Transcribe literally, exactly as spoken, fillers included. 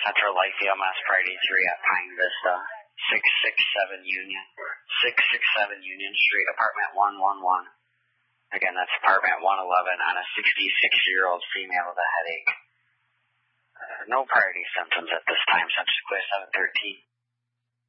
Central Life E M S Priority three at Pine Vista, six six seven Union, six six seven Union Street, apartment one one one. Again, that's apartment one eleven on a sixty-six-year-old female with a headache. Uh, no priority symptoms at this time, subject clear seven thirteen.